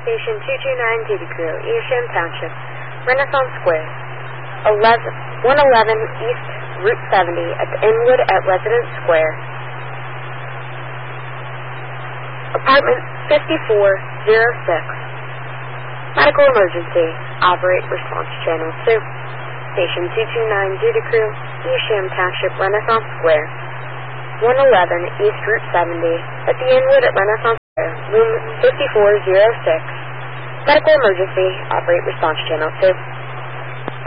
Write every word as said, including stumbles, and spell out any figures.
Station two two nine Duty Crew, Evesham Township, Renaissance Square, one eleven East Route seventy at the Inwood at Residence Square. Apartment fifty-four oh six. Medical emergency. Operate response channel two. Station two two nine Duty Crew, Evesham Township, Renaissance Square, one eleven East Route seventy at the Inwood at Renaissance Square, room fifty-four oh six. Medical emergency. Operate response channel two.